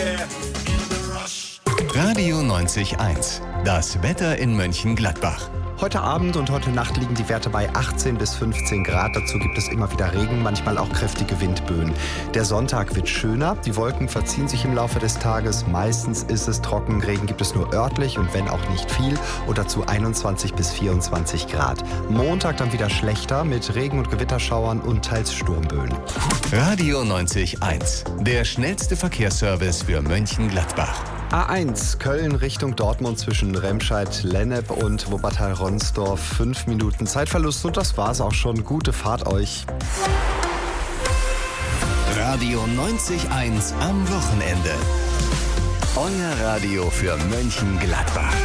Radio 90.1. Das Wetter in Mönchengladbach. Heute Abend und heute Nacht liegen die Werte bei 18 bis 15 Grad. Dazu gibt es immer wieder Regen, manchmal auch kräftige Windböen. Der Sonntag wird schöner. Die Wolken verziehen sich im Laufe des Tages. Meistens ist es trocken. Regen gibt es nur örtlich und wenn auch nicht viel. Und dazu 21 bis 24 Grad. Montag dann wieder schlechter mit Regen- und Gewitterschauern und teils Sturmböen. Radio 90.1. Der schnellste Verkehrsservice für Mönchengladbach. A1 Köln Richtung Dortmund zwischen Remscheid-Lennep und Wuppertal-Ronsdorf. 5 Minuten Zeitverlust und das war's auch schon. Gute Fahrt euch. Radio 90.1 am Wochenende. Euer Radio für Mönchengladbach.